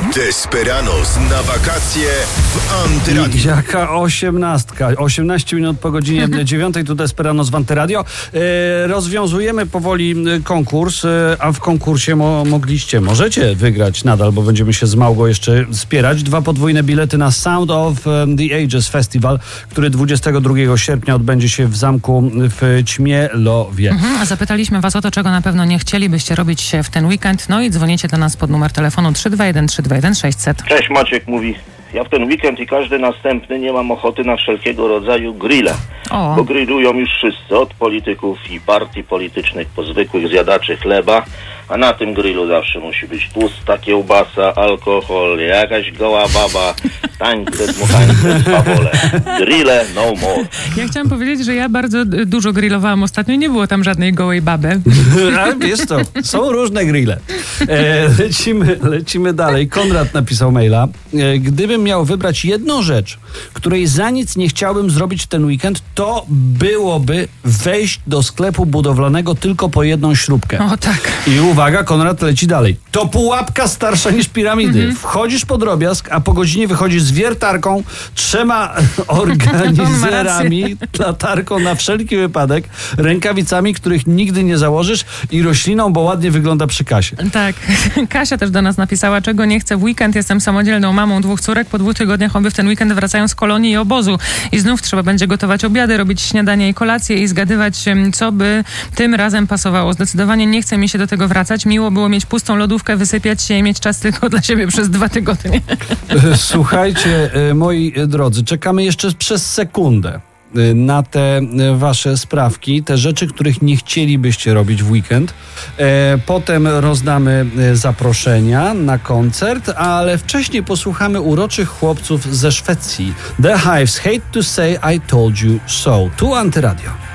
Desperados na wakacje w Antyradiu. Jaka 18? 18 minut po godzinie 9 tu Desperados w Antyradio. Rozwiązujemy powoli konkurs, a w konkursie możecie wygrać nadal, bo będziemy się z Małgą jeszcze wspierać. 2 podwójne bilety na Sound of the Ages Festival, który 22 sierpnia odbędzie się w zamku w Ćmielowie. A zapytaliśmy was o to, czego na pewno nie chcielibyście robić w ten weekend. No i dzwonicie do nas pod numer telefonu 321 321 600. Cześć, Maciek mówi. Ja w ten weekend i każdy następny nie mam ochoty na wszelkiego rodzaju grille. Bo grillują już wszyscy, od polityków i partii politycznych po zwykłych zjadaczy chleba, a na tym grillu zawsze musi być tłusta kiełbasa, alkohol, jakaś goła baba, tańce, dmuchańce, swawole. Grille no more. Ja chciałam powiedzieć, że ja bardzo dużo grillowałam ostatnio i nie było tam żadnej gołej baby. Ale wiesz to, są różne grille. Lecimy dalej. Konrad napisał maila. Gdybym miał wybrać jedną rzecz, której za nic nie chciałbym zrobić w ten weekend, to byłoby wejść do sklepu budowlanego tylko po jedną śrubkę. O tak. I uwaga, Konrad leci dalej. To pułapka starsza niż piramidy. Wchodzisz po drobiazg, a po godzinie wychodzisz z wiertarką, 3 organizerami, latarką na wszelki wypadek, rękawicami, których nigdy nie założysz i rośliną, bo ładnie wygląda przy kasie. Tak. Kasia też do nas napisała, czego nie chcę w weekend. Jestem samodzielną mamą 2 córek. Po 2 tygodniach obie w ten weekend wracają z kolonii i obozu. I znów trzeba będzie gotować obiady, robić śniadanie i kolację i zgadywać, co by tym razem pasowało. Zdecydowanie nie chce mi się do tego wracać. Miło było mieć pustą lodówkę, wysypiać się i mieć czas tylko dla siebie przez 2 tygodnie. Słuchajcie, moi drodzy, czekamy jeszcze przez sekundę na te wasze sprawki, te rzeczy, których nie chcielibyście robić w weekend. Potem rozdamy zaproszenia na koncert, ale wcześniej posłuchamy uroczych chłopców ze Szwecji. The Hives, Hate to Say I Told You So. Tu Antyradio.